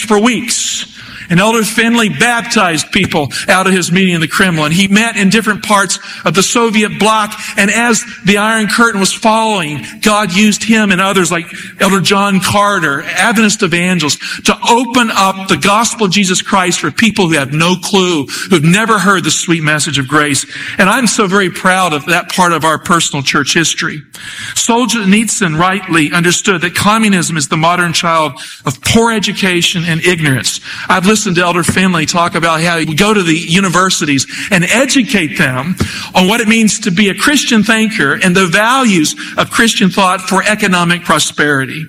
preached for weeks. And Elder Finley baptized people out of his meeting in the Kremlin. He met in different parts of the Soviet bloc, and as the Iron Curtain was falling, God used him and others like Elder John Carter, Adventist evangelists, to open up the gospel of Jesus Christ for people who have no clue, who've never heard the sweet message of grace. And I'm so very proud of that part of our personal church history. Solzhenitsyn rightly understood that communism is the modern child of poor education and ignorance. I've listened to Elder Finley talk about how he would go to the universities and educate them on what it means to be a Christian thinker and the values of Christian thought for economic prosperity.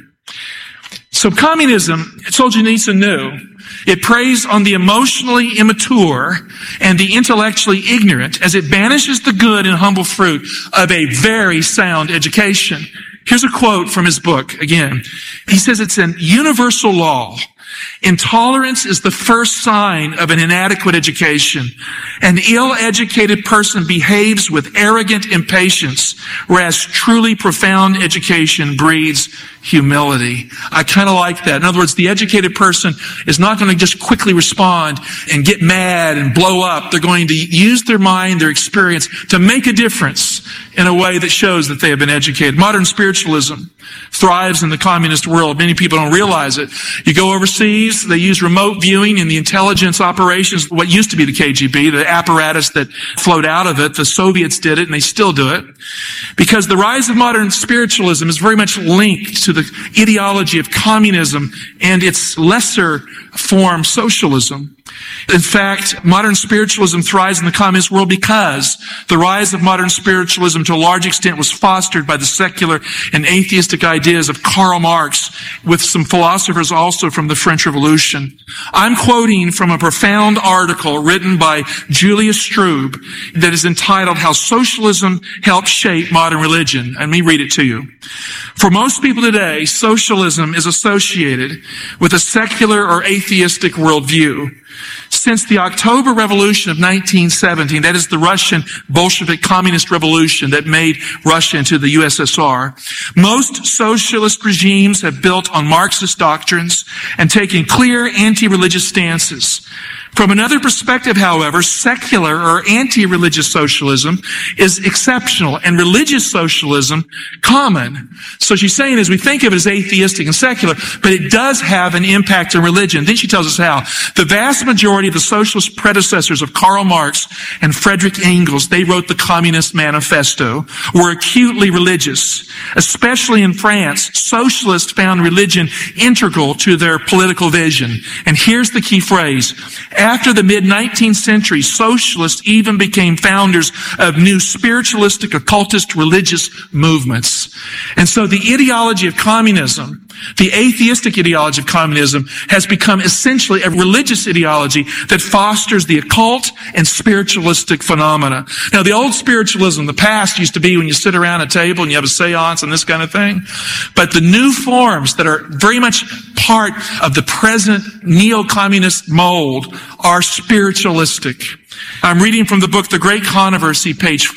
So communism, Solzhenitsyn knew, it preys on the emotionally immature and the intellectually ignorant as it banishes the good and humble fruit of a very sound education. Here's a quote from his book again. He says it's an universal law. Intolerance is the first sign of an inadequate education. An ill-educated person behaves with arrogant impatience, whereas truly profound education breeds humility. I kind of like that. In other words, the educated person is not going to just quickly respond and get mad and blow up. They're going to use their mind, their experience, to make a difference in a way that shows that they have been educated. Modern spiritualism thrives in the communist world. Many people don't realize it. You go overseas, they use remote viewing in the intelligence operations, what used to be the KGB, the apparatus that flowed out of it. The Soviets did it, and they still do it. Because the rise of modern spiritualism is very much linked to the ideology of communism and its lesser form, socialism. In fact, modern spiritualism thrives in the communist world because the rise of modern spiritualism to a large extent was fostered by the secular and atheistic ideas of Karl Marx, with some philosophers also from the French Revolution. I'm quoting from a profound article written by Julius Strube that is entitled How Socialism Helped Shape Modern Religion. Let me read it to you. For most people today, socialism is associated with a secular or atheistic worldview. Since the October Revolution of 1917, that is the Russian Bolshevik Communist Revolution that made Russia into the USSR, most socialist regimes have built on Marxist doctrines and taken clear anti-religious stances. From another perspective, however, secular or anti-religious socialism is exceptional and religious socialism common. So she's saying as we think of it as atheistic and secular, but it does have an impact on religion. Then she tells us how. The vast majority of the socialist predecessors of Karl Marx and Friedrich Engels, they wrote the Communist Manifesto, were acutely religious. Especially in France, socialists found religion integral to their political vision. And here's the key phrase. After the mid-19th century, socialists even became founders of new spiritualistic, occultist religious movements. And so the ideology of communism, the atheistic ideology of communism, has become essentially a religious ideology that fosters the occult and spiritualistic phenomena. Now, the old spiritualism, the past, used to be when you sit around a table and you have a seance and this kind of thing. But the new forms that are very much part of the present neo-communist mold are spiritualistic. I'm reading from the book The Great Controversy, page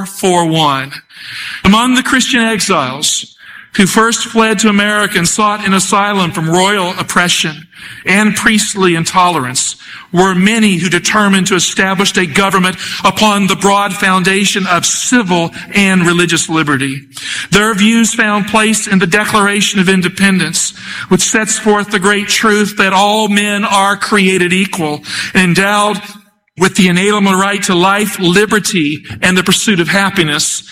441. Among the Christian exiles who first fled to America and sought an asylum from royal oppression and priestly intolerance were many who determined to establish a government upon the broad foundation of civil and religious liberty. Their views found place in the Declaration of Independence, which sets forth the great truth that all men are created equal and endowed with the inalienable right to life, liberty, and the pursuit of happiness.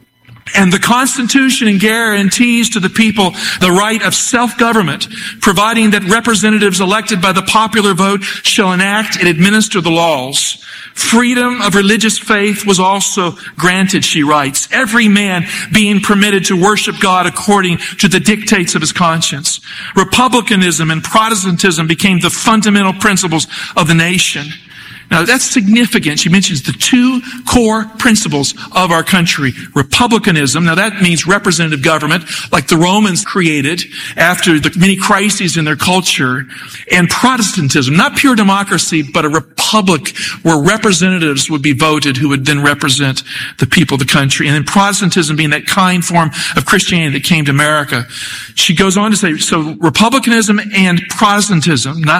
And the Constitution guarantees to the people the right of self-government, providing that representatives elected by the popular vote shall enact and administer the laws. Freedom of religious faith was also granted, she writes, every man being permitted to worship God according to the dictates of his conscience. Republicanism and Protestantism became the fundamental principles of the nation. Now, that's significant. She mentions the two core principles of our country. Republicanism, now that means representative government, like the Romans created after the many crises in their culture. And Protestantism, not pure democracy, but a republic where representatives would be voted who would then represent the people of the country. And then Protestantism being that kind form of Christianity that came to America. She goes on to say, so Republicanism and Protestantism, not